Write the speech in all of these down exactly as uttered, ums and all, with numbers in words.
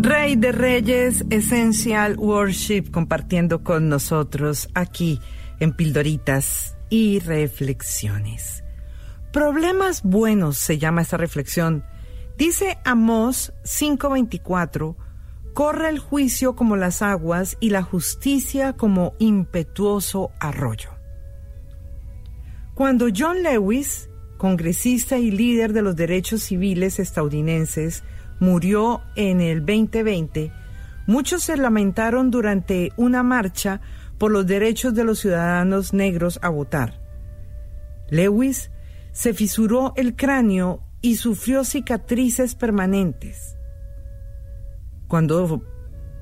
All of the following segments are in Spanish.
Rey de Reyes, Essential Worship, compartiendo con nosotros aquí en Pildoritas y Reflexiones. Problemas buenos se llama esta reflexión. Dice Amós cinco veinticuatro, corre el juicio como las aguas y la justicia como impetuoso arroyo. Cuando John Lewis, congresista y líder de los derechos civiles estadounidenses, murió en el veinte veinte, muchos se lamentaron durante una marcha por los derechos de los ciudadanos negros a votar. Lewis se fisuró el cráneo y sufrió cicatrices permanentes. Cuando,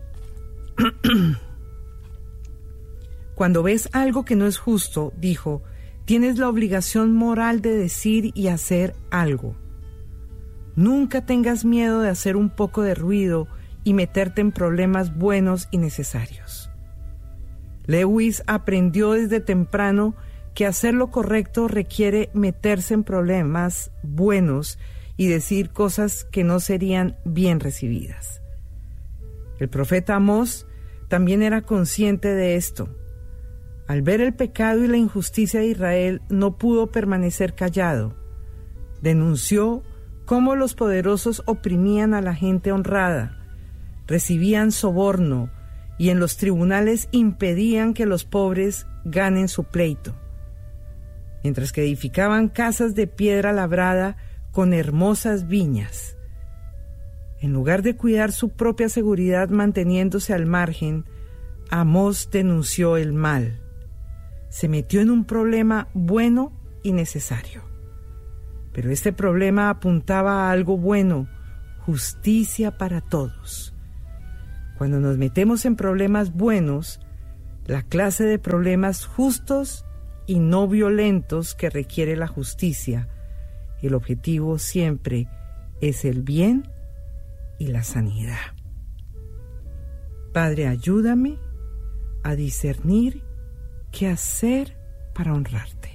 Cuando ves algo que no es justo, dijo, tienes la obligación moral de decir y hacer algo. Nunca tengas miedo de hacer un poco de ruido y meterte en problemas buenos y necesarios. Lewis aprendió desde temprano que hacer lo correcto requiere meterse en problemas buenos y decir cosas que no serían bien recibidas. El profeta Amós también era consciente de esto. Al ver el pecado y la injusticia de Israel, no pudo permanecer callado. Denunció cómo los poderosos oprimían a la gente honrada, recibían soborno y en los tribunales impedían que los pobres ganen su pleito, mientras que edificaban casas de piedra labrada con hermosas viñas. En lugar de cuidar su propia seguridad manteniéndose al margen, Amós denunció el mal. Se metió en un problema bueno y necesario. Pero este problema apuntaba a algo bueno, justicia para todos. Cuando nos metemos en problemas buenos, la clase de problemas justos y no violentos que requiere la justicia, el objetivo siempre es el bien y la sanidad. Padre, ayúdame a discernir qué hacer para honrarte.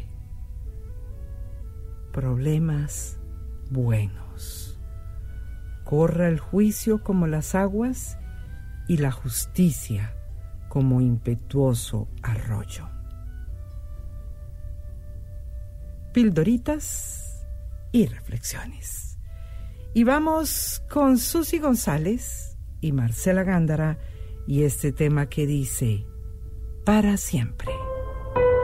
Problemas buenos. Corra el juicio como las aguas y la justicia como impetuoso arroyo. Pildoritas y reflexiones. Y vamos con Susi González y Marcela Gándara y este tema que dice: para siempre.